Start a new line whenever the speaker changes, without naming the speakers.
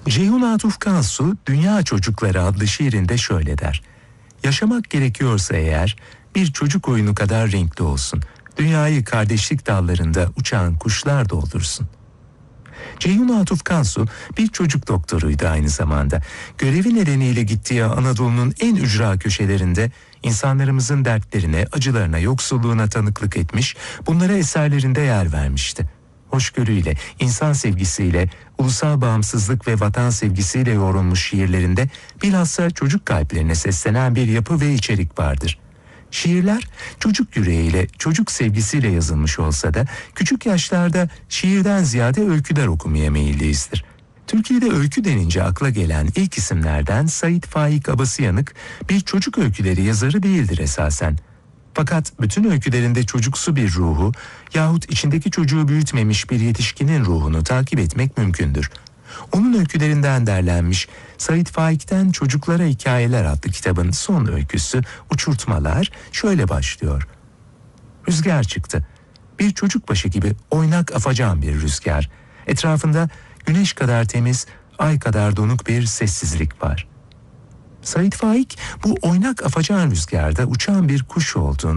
Ceyhun Atıf Kansu, Dünya Çocukları adlı şiirinde şöyle der. Yaşamak gerekiyorsa eğer bir çocuk oyunu kadar renkli olsun. Dünyayı kardeşlik dallarında uçan kuşlar doldursun. Ceyhun Atıf Kansu bir çocuk doktoruydu aynı zamanda. Görevi nedeniyle gittiği Anadolu'nun en ücra köşelerinde insanlarımızın dertlerine, acılarına, yoksulluğuna tanıklık etmiş, bunlara eserlerinde yer vermişti. Hoşgörüyle, insan sevgisiyle, ulusal bağımsızlık ve vatan sevgisiyle yoğrulmuş şiirlerinde bilhassa çocuk kalplerine seslenen bir yapı ve içerik vardır. Şiirler çocuk yüreğiyle, çocuk sevgisiyle yazılmış olsa da küçük yaşlarda şiirden ziyade öyküler okumaya meyilliyizdir. Türkiye'de öykü denince akla gelen ilk isimlerden Sait Faik Abasıyanık bir çocuk öyküleri yazarı değildir esasen. Fakat bütün öykülerinde çocuksu bir ruhu yahut içindeki çocuğu büyütmemiş bir yetişkinin ruhunu takip etmek mümkündür. Onun öykülerinden derlenmiş Sait Faik'ten Çocuklara Hikayeler adlı kitabın son öyküsü Uçurtmalar şöyle başlıyor. Rüzgar çıktı. Bir çocuk başı gibi oynak afacan bir rüzgar. Etrafında güneş kadar temiz, ay kadar donuk bir sessizlik var. Sait Faik bu oynak afacan rüzgarda uçan bir kuş olduğunu